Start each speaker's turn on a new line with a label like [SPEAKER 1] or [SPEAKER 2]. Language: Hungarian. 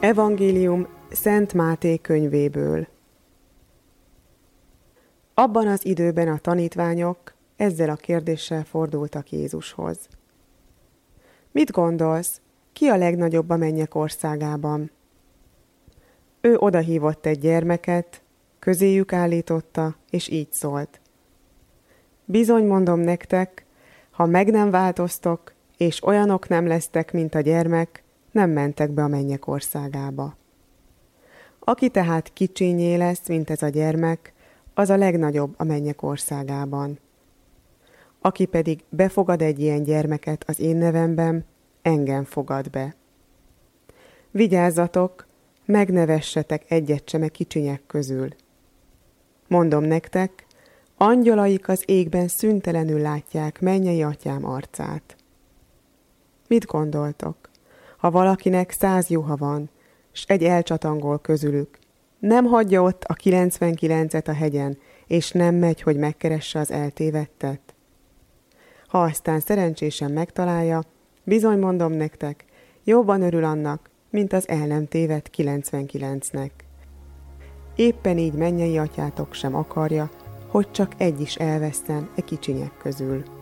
[SPEAKER 1] Evangélium Szent Máté könyvéből. Abban az időben a tanítványok ezzel a kérdéssel fordultak Jézushoz. Mit gondolsz, ki a legnagyobb a mennyek országában? Ő odahívott egy gyermeket, közéjük állította, és így szólt. Bizony mondom nektek, ha meg nem változtok, és olyanok nem lesztek, mint a gyermek, nem mentek be a mennyek országába. Aki tehát kicsinyé lesz, mint ez a gyermek, az a legnagyobb a mennyek országában. Aki pedig befogad egy ilyen gyermeket az én nevemben, engem fogad be. Vigyázzatok, megnevessetek egyet sem a kicsinyek közül. Mondom nektek, angyalaik az égben szüntelenül látják mennyei atyám arcát. Mit gondoltok? Ha valakinek 100 juha van, s egy elcsatangol közülük, nem hagyja ott a 99-et a hegyen, és nem megy, hogy megkeresse az eltévedtet? Ha aztán szerencsésen megtalálja, bizony mondom nektek, jobban örül annak, mint az el nem tévedt 99-nek. Éppen így mennyei atyátok sem akarja, hogy csak egy is elveszten e kicsinyek közül.